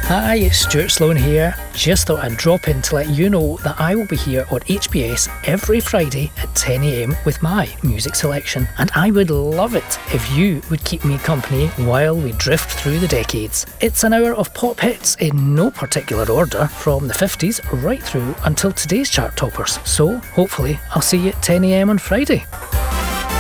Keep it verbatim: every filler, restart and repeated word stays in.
Hi, it's Stuart Sloan here. Just thought I'd drop in to let you know that I will be here on H B S every Friday at ten a m with my music selection, and I would love it if you would keep me company while we drift through the decades. It's an hour of pop hits in no particular order, from the fifties right through until today's chart toppers. So hopefully I'll see you at ten a m on Friday.